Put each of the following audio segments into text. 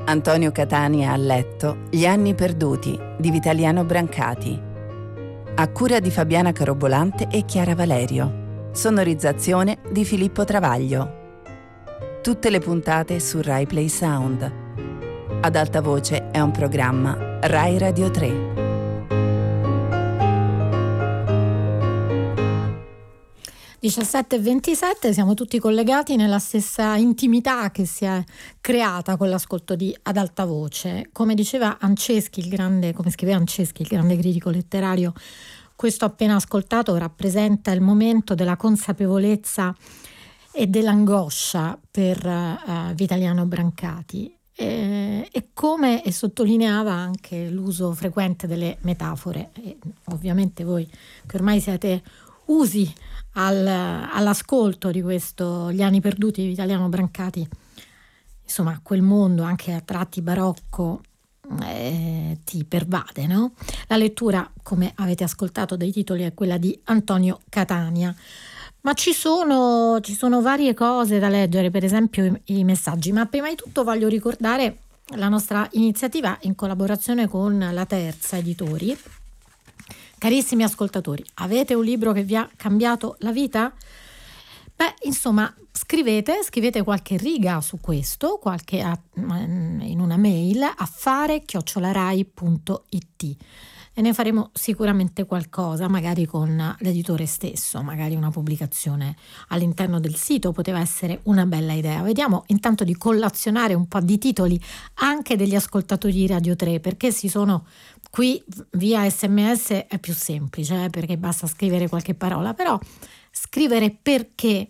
Antonio Catania a letto, Gli anni perduti di Vitaliano Brancati. A cura di Fabiana Carobolante e Chiara Valerio. Sonorizzazione di Filippo Travaglio. Tutte le puntate su Rai Play Sound. Ad alta voce è un programma Rai Radio 3. (17:27), siamo tutti collegati nella stessa intimità che si è creata con l'ascolto di Ad alta voce. Come diceva Anceschi, come scriveva Anceschi, il grande critico letterario, questo appena ascoltato rappresenta il momento della consapevolezza e dell'angoscia per Vitaliano Brancati. E come sottolineava anche l'uso frequente delle metafore. E ovviamente voi che ormai siete usi all'ascolto di questo Gli anni perduti di Vitaliano Brancati, insomma quel mondo anche a tratti barocco ti pervade, no? La lettura, come avete ascoltato dai titoli, è quella di Antonio Catania, ma ci sono varie cose da leggere, per esempio i messaggi. Ma prima di tutto voglio ricordare la nostra iniziativa in collaborazione con la Terza Editori. Carissimi ascoltatori, avete un libro che vi ha cambiato la vita? Beh, insomma, scrivete qualche riga su questo, in una mail a fare@rai.it, e ne faremo sicuramente qualcosa, magari con l'editore stesso, magari una pubblicazione all'interno del sito poteva essere una bella idea. Vediamo intanto di collazionare un po' di titoli anche degli ascoltatori di Radio 3, perché si sono qui via SMS è più semplice, perché basta scrivere qualche parola, però scrivere perché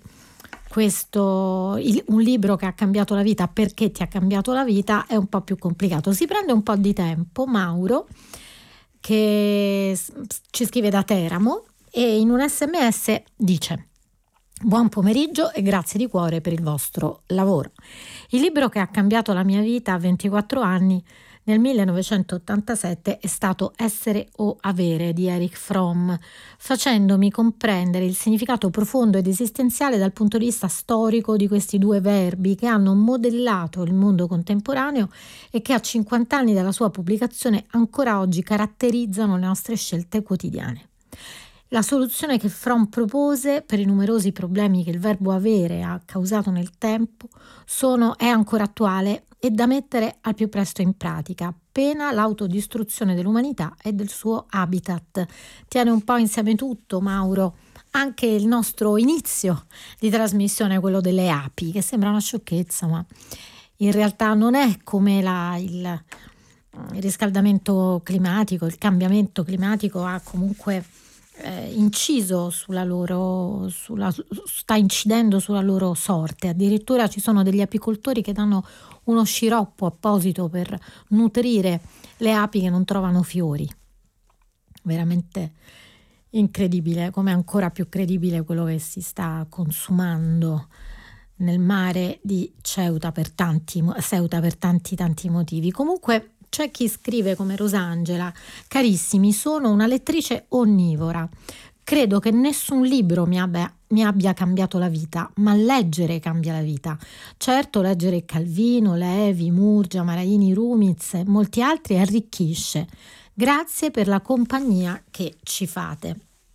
un libro che ha cambiato la vita, perché ti ha cambiato la vita, è un po' più complicato, si prende un po' di tempo. Mauro, che ci scrive da Teramo, e in un SMS dice: buon pomeriggio e grazie di cuore per il vostro lavoro. Il libro che ha cambiato la mia vita a 24 anni nel 1987 è stato Essere o Avere di Erich Fromm, facendomi comprendere il significato profondo ed esistenziale dal punto di vista storico di questi due verbi che hanno modellato il mondo contemporaneo e che a 50 anni dalla sua pubblicazione ancora oggi caratterizzano le nostre scelte quotidiane. La soluzione che Fromm propose per i numerosi problemi che il verbo avere ha causato nel tempo è ancora attuale e da mettere al più presto in pratica, pena l'autodistruzione dell'umanità e del suo habitat. Tiene un po' insieme tutto, Mauro, anche il nostro inizio di trasmissione, quello delle api, che sembra una sciocchezza, ma in realtà non è come il riscaldamento climatico. Il cambiamento climatico ha comunque inciso sta incidendo sulla loro sorte. Addirittura ci sono degli apicoltori che danno uno sciroppo apposito per nutrire le api che non trovano fiori. Veramente incredibile, come ancora più credibile quello che si sta consumando nel mare di Ceuta per tanti motivi. Comunque c'è chi scrive come Rosangela: carissimi, sono una lettrice onnivora. Credo che nessun libro mi abbia cambiato la vita, ma leggere cambia la vita. Certo, leggere Calvino, Levi, Murgia, Maraini, Rumiz e molti altri arricchisce. Grazie per la compagnia che ci fate.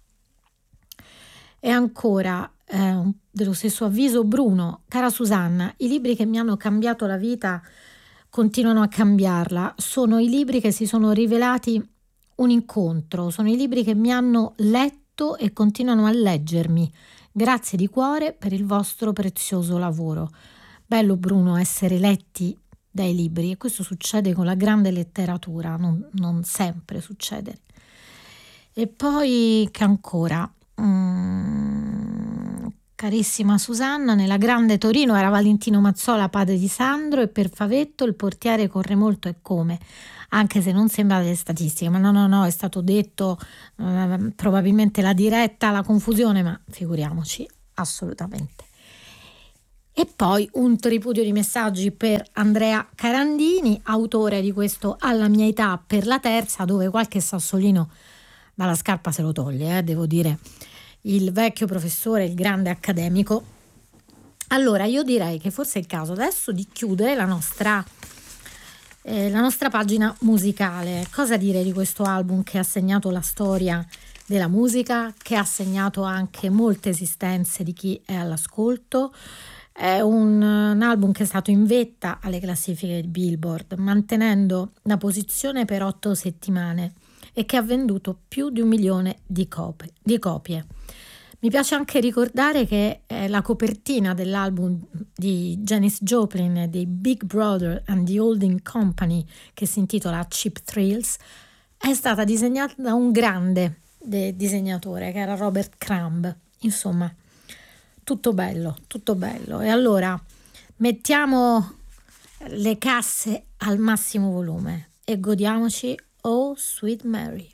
E ancora, dello stesso avviso, Bruno: cara Susanna, i libri che mi hanno cambiato la vita continuano a cambiarla. Sono i libri che si sono rivelati un incontro, sono i libri che mi hanno letto e continuano a leggermi. Grazie di cuore per il vostro prezioso lavoro. Bello, Bruno, essere letti dai libri, e questo succede con la grande letteratura, non sempre succede. E poi che ancora? Carissima Susanna, nella grande Torino era Valentino Mazzola, padre di Sandro, e per Favetto il portiere corre molto e come, anche se non sembra delle statistiche, ma no, è stato detto, probabilmente la diretta, la confusione, ma figuriamoci, assolutamente. E poi un tripudio di messaggi per Andrea Carandini, autore di questo Alla mia età per la Terza, dove qualche sassolino dalla scarpa se lo toglie, devo dire, il vecchio professore, il grande accademico. Allora io direi che forse è il caso adesso di chiudere la nostra la nostra pagina musicale. Cosa dire di questo album che ha segnato la storia della musica, che ha segnato anche molte esistenze di chi è all'ascolto? È un album che è stato in vetta alle classifiche di Billboard, mantenendo la posizione per 8 settimane e che ha venduto più di 1 milione di copie. Mi piace anche ricordare che la copertina dell'album di Janis Joplin e dei Big Brother and the Holding Company, che si intitola Cheap Thrills, è stata disegnata da un grande disegnatore che era Robert Crumb. Insomma, tutto bello, tutto bello. E allora mettiamo le casse al massimo volume e godiamoci Oh Sweet Mary.